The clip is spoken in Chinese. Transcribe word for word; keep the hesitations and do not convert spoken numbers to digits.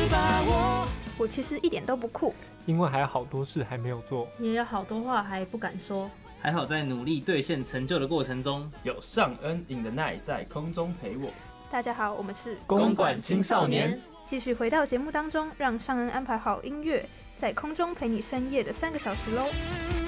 把握。 我其实一点都不酷， 因为还有好多事还没有做， 也有好多话还不敢说。 还好在努力兑现成就的过程中， 有尚恩 in the night 在空中陪我。 大家好，我们是公馆青少年， 继续回到节目当中，让尚恩安排好音乐，在空中陪你深夜的三个小时喽。